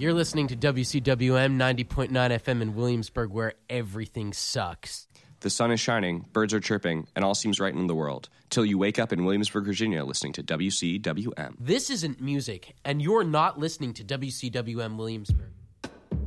You're listening to WCWM 90.9 FM in Williamsburg, where everything sucks. The sun is shining, birds are chirping, and all seems right in the world. Till you wake up in Williamsburg, Virginia, listening to WCWM. This isn't music, and you're not listening to WCWM Williamsburg.